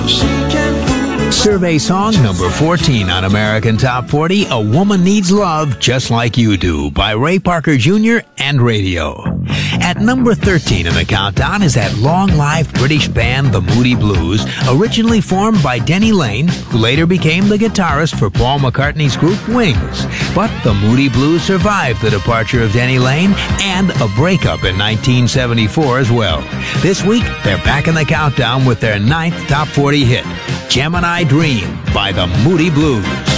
Survey song number 14 on American Top 40, A Woman Needs Love Just Like You Do by Ray Parker Jr. and Radio. At number 13 in the countdown is that long-lived British band, the Moody Blues, originally formed by Denny Laine, who later became the guitarist for Paul McCartney's group Wings. But the Moody Blues survived the departure of Denny Laine and a breakup in 1974 as well. This week, they're back in the countdown with their 9th Top 40 hit, Gemini Dream by the Moody Blues.